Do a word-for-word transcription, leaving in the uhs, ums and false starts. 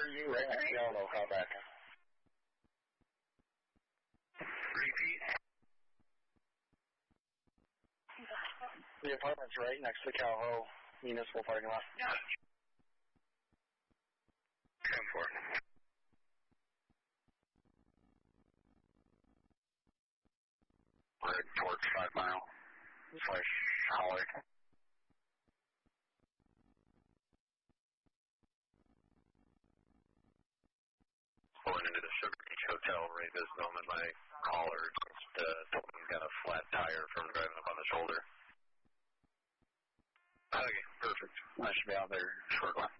are you right next to Yellow? Call back. Repeat. The apartment's right next to Calho Municipal Parking Lot. Yeah. ten four. Red towards five mile. Slash Holly. Pulling into the Sugar Beach Hotel right this moment. My caller just uh, told him got a flat tire from driving up on the shoulder. Okay, perfect. I should be out there shortly.